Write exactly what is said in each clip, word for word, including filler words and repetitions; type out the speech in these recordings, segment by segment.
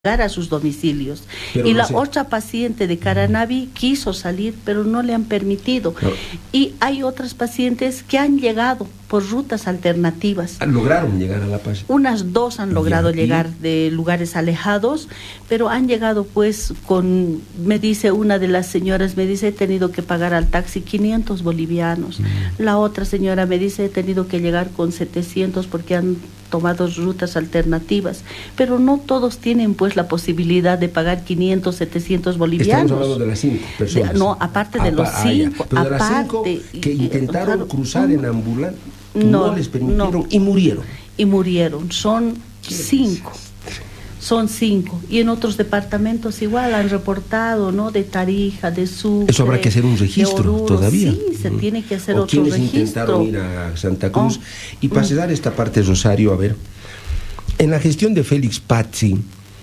a sus domicilios. Pero y no la sé. otra paciente de Caranavi quiso salir, pero no le han permitido. No. Y hay otras pacientes que han llegado por rutas alternativas. Lograron llegar a La Paz. Unas dos han logrado ¿Y? llegar de lugares alejados, pero han llegado pues con, me dice una de las señoras, me dice, he tenido que pagar al taxi quinientos bolivianos. Mm. La otra señora me dice, he tenido que llegar con setecientos porque han tomado rutas alternativas, pero no todos tienen pues la posibilidad de pagar quinientos, setecientos bolivianos. Estamos hablando de las cinco personas. De, no, aparte de los ah, cinco. Pero de aparte, las cinco que intentaron claro, cruzar no, en ambulancia, no, no les permitieron no, y murieron. Y murieron, son cinco. Son cinco. Y en otros departamentos igual han reportado, ¿no? De Tarija, de Sucre. Eso habrá que hacer un registro Oruro. todavía. Sí, se mm. tiene que hacer o otro registro. Quienes intentaron ir a Santa Cruz. Oh. Y para cerrar mm. esta parte, Rosario, a ver, en la gestión de Félix Pazzi,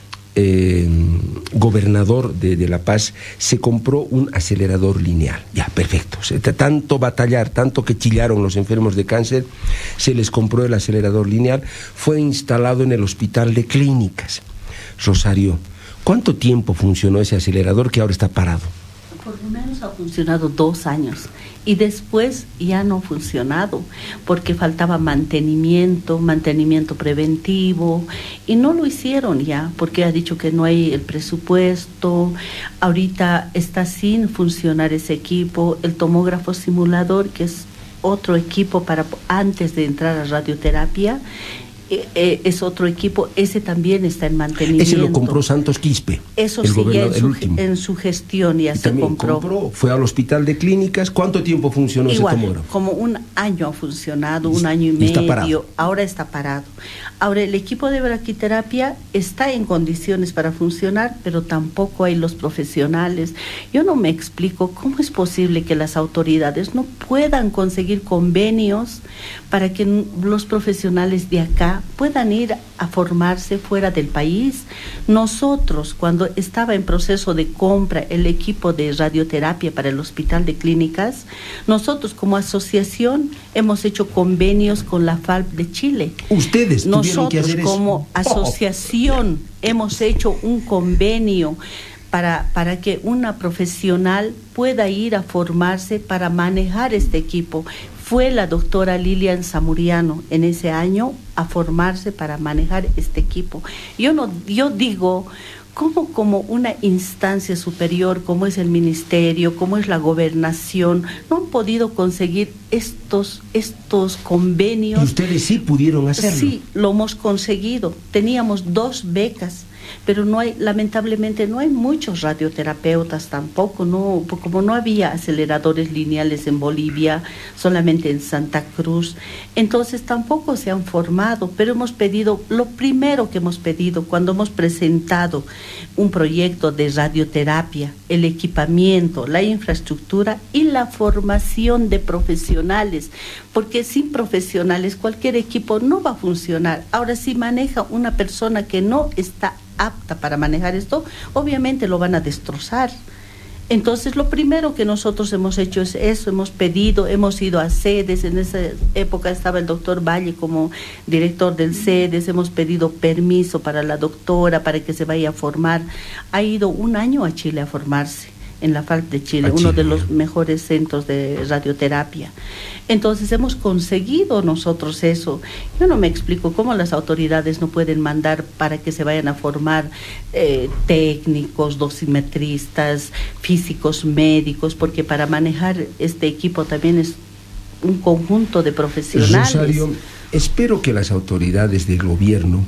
eh, gobernador de, de La Paz, se compró un acelerador lineal. Ya, perfecto. Se, tanto batallar, tanto que chillaron los enfermos de cáncer, se les compró el acelerador lineal, fue instalado en el Hospital de Clínicas. Rosario, ¿cuánto tiempo funcionó ese acelerador que ahora está parado? Por lo menos ha funcionado dos años y después ya no ha funcionado porque faltaba mantenimiento, mantenimiento preventivo y no lo hicieron ya porque ha dicho que no hay el presupuesto. Ahorita está sin funcionar ese equipo, el tomógrafo simulador, que es otro equipo para antes de entrar a radioterapia. Eh, eh, es otro equipo, ese también está en mantenimiento. Ese lo compró Santos Quispe. Eso el sí, ya en, su, último. en su gestión ya y se compró. compró. Fue al Hospital de Clínicas. ¿Cuánto tiempo funcionó Igual, ese tomógrafo? Como un año ha funcionado, un año y, y medio. Está parado. Ahora está parado. Ahora el equipo de braquiterapia está en condiciones para funcionar, pero tampoco hay los profesionales. Yo no me explico cómo es posible que las autoridades no puedan conseguir convenios para que los profesionales de acá puedan ir a formarse fuera del país. Nosotros, cuando estaba en proceso de compra el equipo de radioterapia para el Hospital de Clínicas, nosotros como asociación hemos hecho convenios con la F A L P de Chile. Ustedes tuvieron nosotros que hacer como eso. asociación oh. hemos hecho un convenio para, para que una profesional pueda ir a formarse para manejar este equipo. Fue la doctora Lilian Zamuriano en ese año a formarse para manejar este equipo. Yo no, yo digo, ¿cómo como una instancia superior, como es el ministerio, como es la gobernación, no han podido conseguir estos, estos convenios? ¿Y ustedes sí pudieron hacerlo? Sí, lo hemos conseguido. Teníamos dos becas, pero no hay, lamentablemente no hay muchos radioterapeutas tampoco, no, como no había aceleradores lineales en Bolivia, solamente en Santa Cruz, entonces tampoco se han formado, pero hemos pedido, lo primero que hemos pedido cuando hemos presentado un proyecto de radioterapia, el equipamiento, la infraestructura y la formación de profesionales, porque sin profesionales cualquier equipo no va a funcionar. Ahora, si maneja una persona que no está apta para manejar esto, obviamente lo van a destrozar. Entonces, lo primero que nosotros hemos hecho es eso, hemos pedido, hemos ido a sedes, en esa época estaba el doctor Valle como director del sedes, hemos pedido permiso para la doctora, para que se vaya a formar. Ha ido un año a Chile a formarse, en la F A L P de Chile, uno de los mejores centros de radioterapia. Entonces hemos conseguido nosotros eso. Yo no me explico cómo las autoridades no pueden mandar para que se vayan a formar eh, técnicos, dosimetristas, físicos, médicos, porque para manejar este equipo también es un conjunto de profesionales. Rosario, espero que las autoridades del gobierno,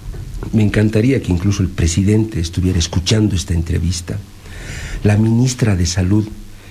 me encantaría que incluso el presidente estuviera escuchando esta entrevista, la ministra de Salud.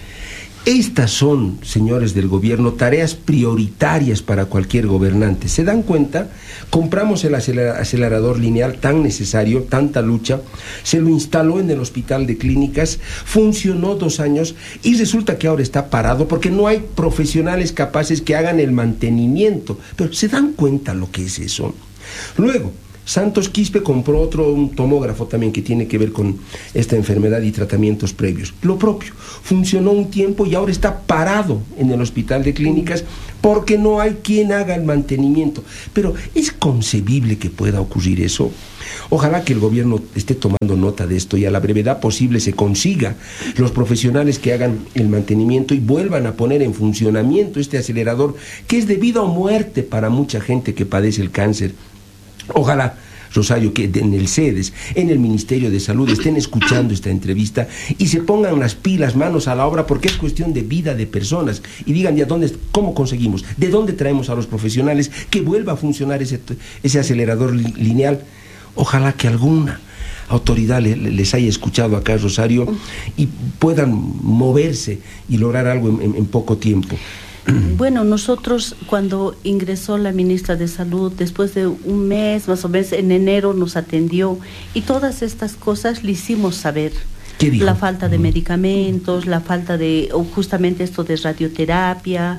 Estas son, señores del gobierno, tareas prioritarias para cualquier gobernante. ¿Se dan cuenta? Compramos el acelerador lineal tan necesario, tanta lucha, se lo instaló en el Hospital de Clínicas, funcionó dos años y resulta que ahora está parado porque no hay profesionales capaces que hagan el mantenimiento. Pero ¿se dan cuenta lo que es eso? Luego, Santos Quispe compró otro, un tomógrafo también que tiene que ver con esta enfermedad y tratamientos previos. Lo propio, funcionó un tiempo y ahora está parado en el hospital de clínicas porque no hay quien haga el mantenimiento. Pero ¿es concebible que pueda ocurrir eso? Ojalá que el gobierno esté tomando nota de esto y a la brevedad posible se consiga los profesionales que hagan el mantenimiento y vuelvan a poner en funcionamiento este acelerador que es de vida o muerte para mucha gente que padece el cáncer. Ojalá, Rosario, que en el CEDES, en el Ministerio de Salud, estén escuchando esta entrevista y se pongan las pilas, manos a la obra, porque es cuestión de vida de personas. Y digan, ¿ya dónde, cómo conseguimos? ¿De dónde traemos a los profesionales que vuelva a funcionar ese, ese acelerador lineal? Ojalá que alguna autoridad le, les haya escuchado acá, Rosario, y puedan moverse y lograr algo en, en, en poco tiempo. Bueno, nosotros cuando ingresó la ministra de Salud, después de un mes, más o menos en enero nos atendió y todas estas cosas le hicimos saber. ¿Qué dijo? La falta de medicamentos, la falta de, o justamente esto de radioterapia,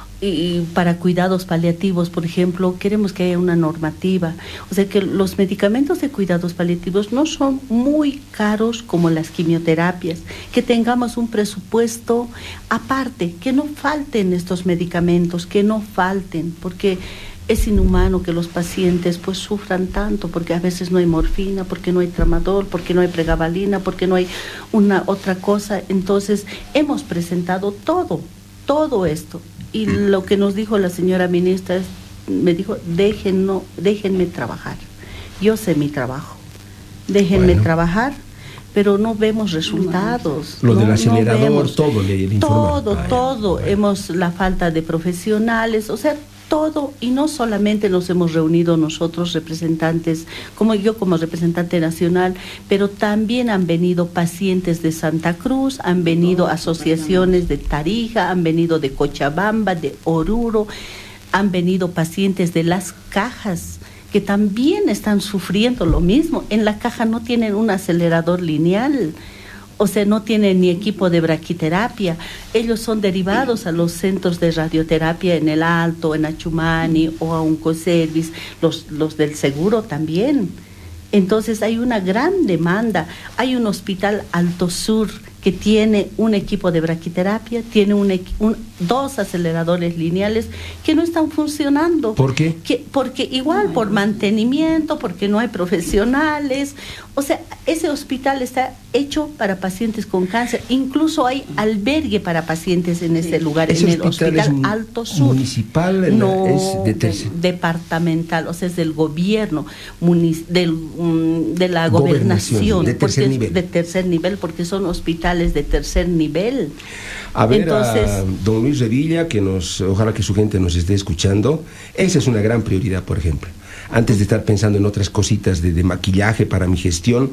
y para cuidados paliativos, por ejemplo, queremos que haya una normativa. O sea, que los medicamentos de cuidados paliativos no son muy caros como las quimioterapias, que tengamos un presupuesto aparte, que no falten estos medicamentos, que no falten, porque es inhumano que los pacientes pues sufran tanto, porque a veces no hay morfina, porque no hay tramadol, porque no hay pregabalina, porque no hay una otra cosa. Entonces, hemos presentado todo, todo esto. Y lo que nos dijo la señora ministra es, me dijo, déjenno, déjenme trabajar. Yo sé mi trabajo. Déjenme bueno. trabajar, pero no vemos resultados. Lo no, del acelerador, no vemos, todo le, le informa. Todo, Ay, todo. bueno. Hemos la falta de profesionales, o sea, todo. Y no solamente nos hemos reunido nosotros representantes, como yo como representante nacional, pero también han venido pacientes de Santa Cruz, han venido asociaciones de Tarija, han venido de Cochabamba, de Oruro, han venido pacientes de Las Cajas, que también están sufriendo lo mismo. En La Caja no tienen un acelerador lineal, o sea, no tienen ni equipo de braquiterapia. Ellos son derivados a los centros de radioterapia en El Alto, en Achumani o a Oncoservice, los, los del seguro también. Entonces hay una gran demanda. Hay un hospital Alto Sur que tiene un equipo de braquiterapia, tiene un, un, dos aceleradores lineales que no están funcionando. ¿Por qué? Que, porque igual por mantenimiento, porque no hay profesionales. O sea, ese hospital está hecho para pacientes con cáncer. Incluso hay albergue para pacientes en ese lugar, ¿Ese en el hospital hospital es Alto Sur. ¿Municipal? No, es de de, departamental, o sea, es del gobierno, munic, del, um, de la gobernación, de tercer porque nivel. Es de tercer nivel, porque son hospitales de tercer nivel. A ver, entonces, a don Luis Revilla, que nos, ojalá que su gente nos esté escuchando, esa es una gran prioridad, por ejemplo. Antes de estar pensando en otras cositas de, de maquillaje para mi gestión,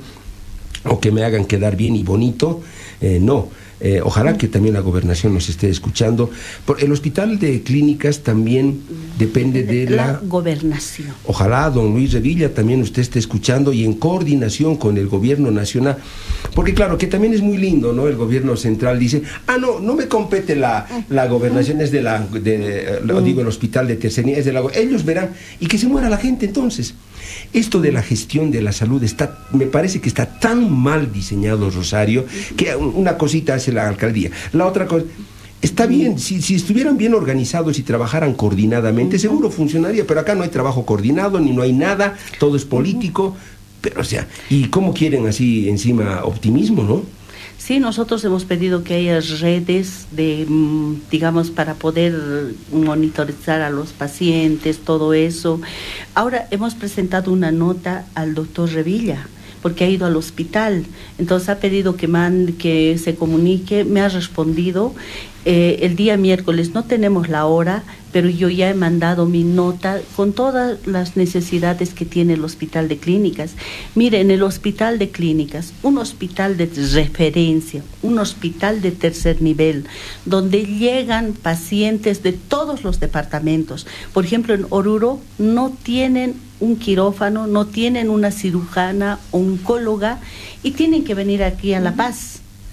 o que me hagan quedar bien y bonito, eh, no. Eh, ojalá que también la gobernación nos esté escuchando. Por el hospital de clínicas también depende de, de la, la gobernación. Ojalá don Luis Revilla también usted esté escuchando y en coordinación con el gobierno nacional, porque claro que también es muy lindo, ¿no? El gobierno central dice, ah no, no me compete la, la gobernación, es de la, de, de, lo digo el hospital de tercer nivel, es de la, ellos verán, y que se muera la gente entonces. Esto de la gestión de la salud está, me parece que está tan mal diseñado, Rosario, que una cosita hace la alcaldía, la otra cosa está bien, si, si estuvieran bien organizados y trabajaran coordinadamente, seguro funcionaría, pero acá no hay trabajo coordinado, ni no hay nada, todo es político, pero o sea, ¿y cómo quieren así encima optimismo, no? Sí, nosotros hemos pedido que haya redes de, digamos, para poder monitorizar a los pacientes, todo eso. Ahora hemos presentado una nota al doctor Revilla, porque ha ido al hospital, entonces ha pedido que, mande, que se comunique, me ha respondido. Eh, el día miércoles no tenemos la hora, pero yo ya he mandado mi nota con todas las necesidades que tiene el hospital de clínicas. Mire, en el hospital de clínicas, un hospital de referencia, un hospital de tercer nivel, donde llegan pacientes de todos los departamentos. Por ejemplo, en Oruro no tienen un quirófano, no tienen una cirujana, oncóloga, y tienen que venir aquí a La Paz.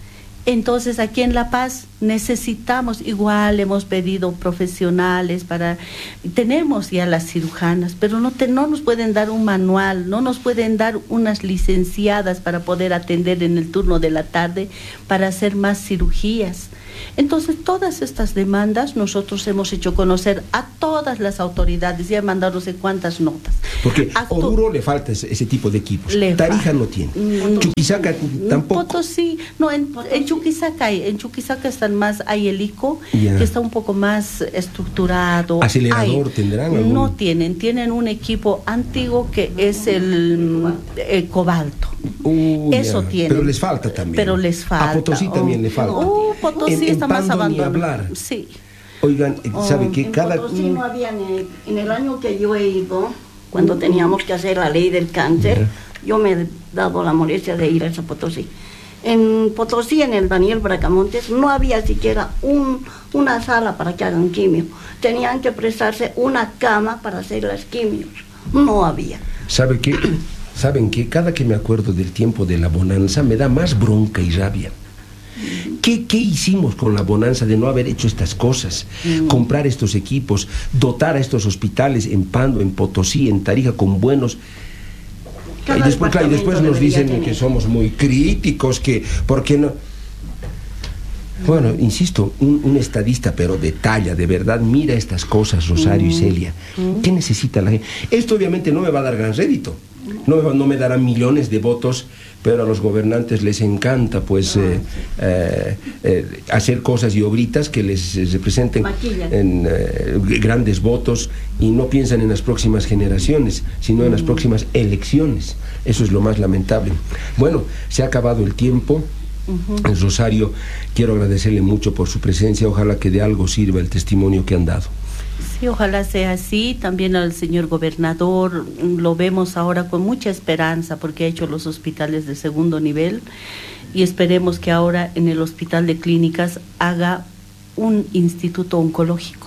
Entonces aquí en La Paz necesitamos, igual hemos pedido profesionales para, tenemos ya las cirujanas, pero no, te, no nos pueden dar un manual, no nos pueden dar unas licenciadas para poder atender en el turno de la tarde, para hacer más cirugías. Entonces, todas estas demandas nosotros hemos hecho conocer a todas las autoridades y han mandado no sé cuántas notas. Porque a Oruro le falta ese, ese tipo de equipos. Le Tarija falta. No tiene. Mm, Chuquisaca tampoco. Potosí, no, en, en Chuquisaca hay, en Chuquisaca están más, hay el I C O, yeah, que está un poco más estructurado. ¿Acelerador hay, tendrán algún? No tienen, tienen un equipo antiguo que es el, el cobalto. Uh, Eso yeah. tiene. Pero les falta también. Pero les falta. A Potosí también oh, le falta. Uh, Potosí en, está en más abandonado. Hablar. Sí. Oigan, ¿sabe oh, qué? En Cada... Potosí no había, en, en el año que yo he ido, cuando teníamos que hacer la ley del cáncer, yeah, yo me he dado la molestia de ir a esa Potosí. En Potosí, en el Daniel Bracamontes, no había siquiera un, una sala para que hagan quimio. Tenían que prestarse una cama para hacer las quimios. No había. ¿Sabe qué? ¿Saben qué? Cada que me acuerdo del tiempo de la bonanza, me da más bronca y rabia. ¿Qué, ¿Qué hicimos con la bonanza de no haber hecho estas cosas? Mm. Comprar estos equipos, dotar a estos hospitales en Pando, en Potosí, en Tarija, con buenos... Y después, claro, y después nos dicen tener. que somos muy críticos, que ¿por qué no? Bueno, insisto, un, un estadista, pero de talla, de verdad, mira estas cosas, Rosario mm. y Celia. Mm. ¿Qué necesita la gente? Esto obviamente no me va a dar gran rédito. No, no me darán millones de votos, pero a los gobernantes les encanta pues eh, eh, eh, hacer cosas y obritas que les eh, representen en, eh, grandes votos, y no piensan en las próximas generaciones, sino en las próximas elecciones. Eso es lo más lamentable. Bueno, se ha acabado el tiempo. Uh-huh. Rosario, quiero agradecerle mucho por su presencia. Ojalá que de algo sirva el testimonio que han dado. Sí, ojalá sea así. También al señor gobernador lo vemos ahora con mucha esperanza, porque ha hecho los hospitales de segundo nivel, y esperemos que ahora en el hospital de clínicas haga un instituto oncológico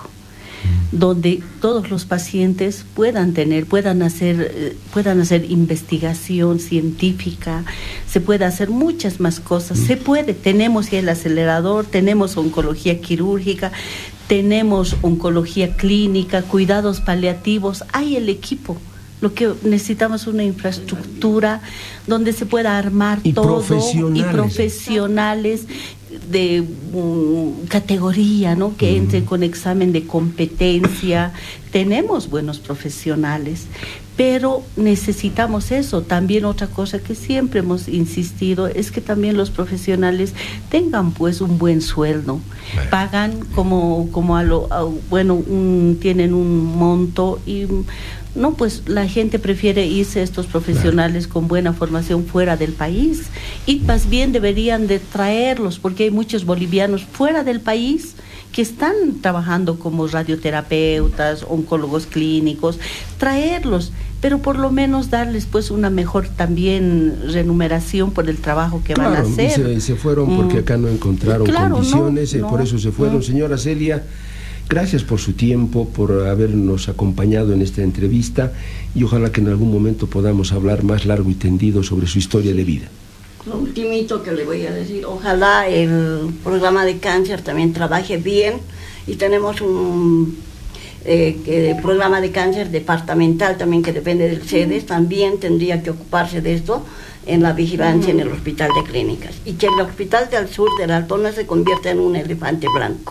donde todos los pacientes puedan tener, puedan hacer, puedan hacer investigación científica, se puede hacer muchas más cosas, se puede, tenemos ya el acelerador, tenemos oncología quirúrgica, tenemos oncología clínica, cuidados paliativos, hay el equipo. Lo que necesitamos es una infraestructura donde se pueda armar y todo, profesionales. y profesionales de um, categoría, ¿no? Que mm. entren con examen de competencia. Tenemos buenos profesionales, pero necesitamos eso. También otra cosa que siempre hemos insistido es que también los profesionales tengan pues un buen sueldo. Bueno. Pagan como, como a lo, a, bueno, un, tienen un monto y... No, pues la gente prefiere irse, estos profesionales claro. con buena formación, fuera del país, y más bien deberían de traerlos, porque hay muchos bolivianos fuera del país que están trabajando como radioterapeutas, oncólogos clínicos, traerlos, pero por lo menos darles pues una mejor también remuneración por el trabajo que claro, van a hacer. Se, se fueron porque acá no encontraron claro, condiciones, no, no, por eso se fueron. No. Señora Celia, gracias por su tiempo, por habernos acompañado en esta entrevista, y ojalá que en algún momento podamos hablar más largo y tendido sobre su historia de vida. Lo ultimito que le voy a decir, ojalá el programa de cáncer también trabaje bien, y tenemos un eh, que el programa de cáncer departamental también, que depende del SEDES, también tendría que ocuparse de esto en la vigilancia en el hospital de clínicas, y que el hospital del sur de la Altona se convierta en un elefante blanco.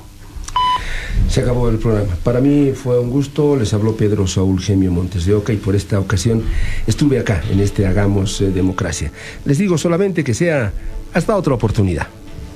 Se acabó el programa. Para mí fue un gusto. Les habló Pedro Saúl Gemio Montes de Oca, y por esta ocasión estuve acá en este Hagamos eh, Democracia. Les digo solamente que sea hasta otra oportunidad.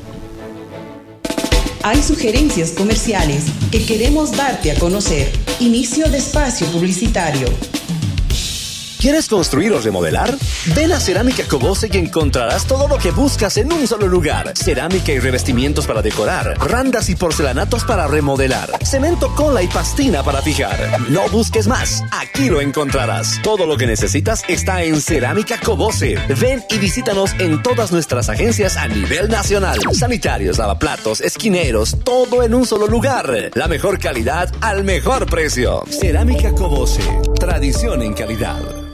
Hay sugerencias comerciales que queremos darte a conocer. Inicio de espacio publicitario. ¿Quieres construir o remodelar? Ven a Cerámica Cobose y encontrarás todo lo que buscas en un solo lugar. Cerámica y revestimientos para decorar, randas y porcelanatos para remodelar, cemento, cola y pastina para fijar. No busques más, aquí lo encontrarás. Todo lo que necesitas está en Cerámica Cobose. Ven y visítanos en todas nuestras agencias a nivel nacional. Sanitarios, lavaplatos, esquineros, todo en un solo lugar. La mejor calidad al mejor precio. Cerámica Cobose, tradición en calidad.